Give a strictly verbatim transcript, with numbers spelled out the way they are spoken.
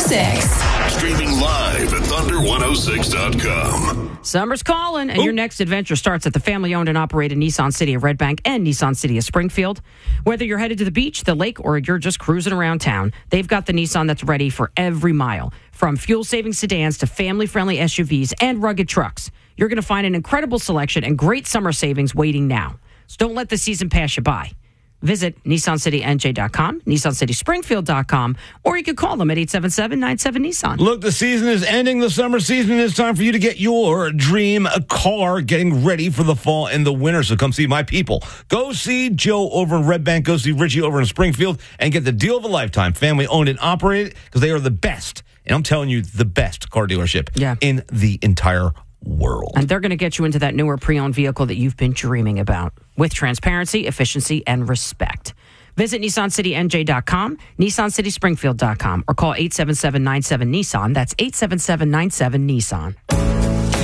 six. Streaming live at thunder one oh six dot com. Summer's calling, and Ooh. Your next adventure starts at the family-owned and operated Nissan City of Red Bank and Nissan City of Springfield. Whether you're headed to the beach, the lake, or you're just cruising around town, they've got the Nissan that's ready for every mile. From fuel-saving sedans to family-friendly S U Vs and rugged trucks, you're going to find an incredible selection and great summer savings waiting now. So don't let the season pass you by. Visit Nissan City N J dot com, Nissan City Springfield dot com, or you can call them at eight seven seven, nine seven, Nissan. Look, the season is ending, the summer season. It's time for you to get your dream car, getting ready for the fall and the winter. So come see my people. Go see Joe over in Red Bank. Go see Richie over in Springfield and get the deal of a lifetime. Family owned and operated, because they are the best. And I'm telling you, the best car dealership yeah. in the entire world. And they're going to get you into that newer pre-owned vehicle that you've been dreaming about with transparency, efficiency, and respect. Visit Nissan City N J dot com, Nissan City Springfield dot com, or call eight seven seven, nine seven, Nissan. That's eight seven seven, nine seven, Nissan.